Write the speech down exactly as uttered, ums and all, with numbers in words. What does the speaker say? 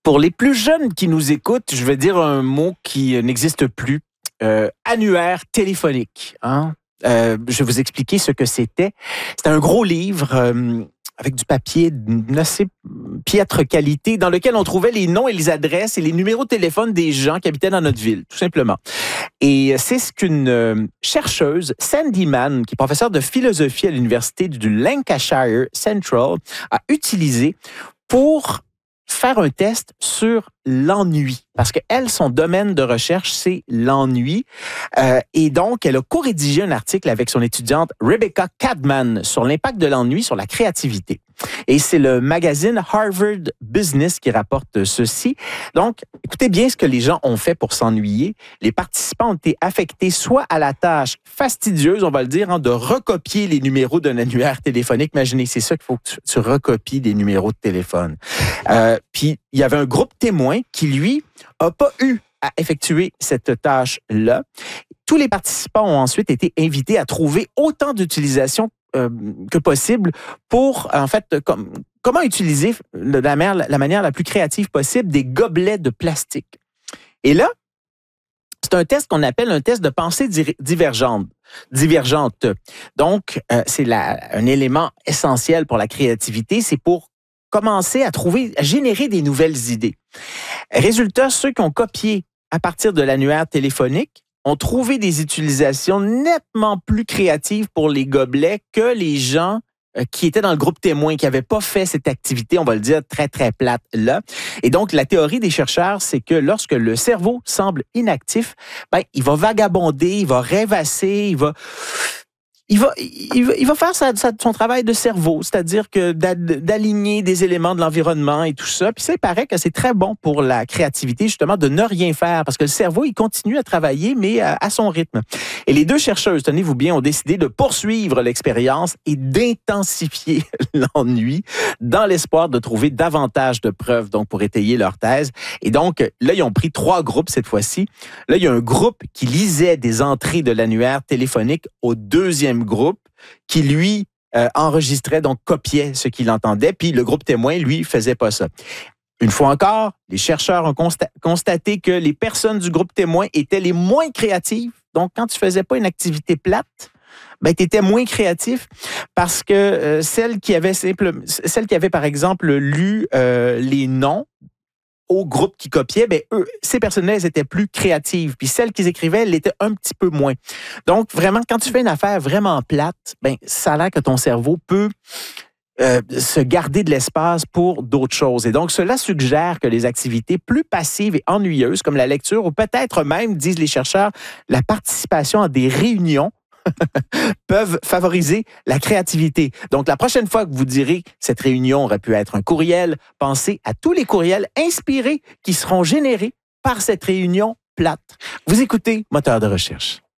Pour les plus jeunes qui nous écoutent, je vais dire un mot qui n'existe plus. Euh, annuaire téléphonique. Hein? Euh, je vais vous expliquer ce que c'était. C'était un gros livre euh, avec du papier d'une assez piètre qualité dans lequel on trouvait les noms et les adresses et les numéros de téléphone des gens qui habitaient dans notre ville, tout simplement. Et c'est ce qu'une euh, chercheuse, Sandy Mann, qui est professeure de philosophie à l'université du Lancashire Central, a utilisé pour faire un test sur l'ennui. Parce qu'elle, son domaine de recherche, c'est l'ennui. Euh, et donc, elle a co-rédigé un article avec son étudiante Rebecca Cadman sur l'impact de l'ennui sur la créativité. Et c'est le magazine Harvard Business qui rapporte ceci. Donc, écoutez bien ce que les gens ont fait pour s'ennuyer. Les participants ont été affectés soit à la tâche fastidieuse, on va le dire, hein, de recopier les numéros d'un annuaire téléphonique. Imaginez, c'est ça qu'il faut que tu, tu recopies des numéros de téléphone. Euh, puis, il y avait un groupe témoin qui, lui, n'a pas eu à effectuer cette tâche-là. Tous les participants ont ensuite été invités à trouver autant d'utilisations euh, que possible pour, en fait, comme, comment utiliser de la manière, la manière la plus créative possible des gobelets de plastique. Et là, c'est un test qu'on appelle un test de pensée divergente. divergente. Donc, euh, c'est la, un élément essentiel pour la créativité. C'est pour commencer à trouver, à générer des nouvelles idées. Résultat, ceux qui ont copié à partir de l'annuaire téléphonique ont trouvé des utilisations nettement plus créatives pour les gobelets que les gens qui étaient dans le groupe témoin, qui n'avaient pas fait cette activité, on va le dire, très, très plate là. Et donc, la théorie des chercheurs, c'est que lorsque le cerveau semble inactif, ben, il va vagabonder, il va rêvasser, il va... Il va, il va, il va faire sa, sa, son travail de cerveau, c'est-à-dire que d'aligner des éléments de l'environnement et tout ça. Puis ça, il paraît que c'est très bon pour la créativité, justement, de ne rien faire, parce que le cerveau, il continue à travailler, mais à, à son rythme. Et les deux chercheuses, tenez-vous bien, ont décidé de poursuivre l'expérience et d'intensifier l'ennui dans l'espoir de trouver davantage de preuves donc pour étayer leur thèse. Et donc, là, ils ont pris trois groupes cette fois-ci. Là, il y a un groupe qui lisait des entrées de l'annuaire téléphonique au deuxième groupe qui, lui, euh, enregistrait, donc copiait ce qu'il entendait, puis le groupe témoin, lui, faisait pas ça. Une fois encore, les chercheurs ont consta- constaté que les personnes du groupe témoin étaient les moins créatives. Donc, quand tu faisais pas une activité plate, ben, tu étais moins créatif parce que euh, celles qui avaient simple, celles qui avaient, par exemple, lu euh, les noms au groupe qui copiait, ben eux, ces personnes-là, elles étaient plus créatives. Puis celles qui écrivaient, elles l'étaient un petit peu moins. Donc, vraiment, quand tu fais une affaire vraiment plate, ben ça a l'air que ton cerveau peut euh, se garder de l'espace pour d'autres choses. Et donc, cela suggère que les activités plus passives et ennuyeuses, comme la lecture, ou peut-être même, disent les chercheurs, la participation à des réunions, peuvent favoriser la créativité. Donc, la prochaine fois que vous direz que cette réunion aurait pu être un courriel, pensez à tous les courriels inspirés qui seront générés par cette réunion plate. Vous écoutez Moteur de recherche.